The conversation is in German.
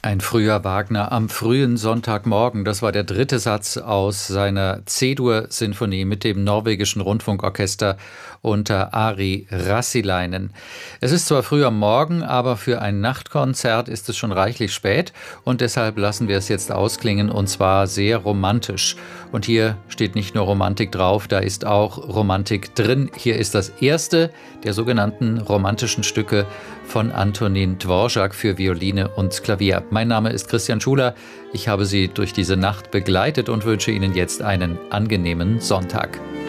Ein früher Wagner am frühen Sonntagmorgen. Das war der dritte Satz aus seiner C-Dur-Sinfonie mit dem norwegischen Rundfunkorchester unter Ari Rassilainen. Es ist zwar früh am Morgen, aber für ein Nachtkonzert ist es schon reichlich spät und deshalb lassen wir es jetzt ausklingen und zwar sehr romantisch. Und hier steht nicht nur Romantik drauf, da ist auch Romantik drin. Hier ist das erste der sogenannten romantischen Stücke von Antonín Dvořák für Violine und Klavier. Mein Name ist Christian Schuler. Ich habe Sie durch diese Nacht begleitet und wünsche Ihnen jetzt einen angenehmen Sonntag.